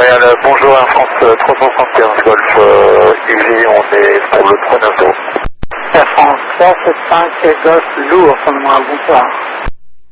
Bonjour Air France 375 Golf UV, on est pour le 390. Air France 375 Golf lourd, bonsoir.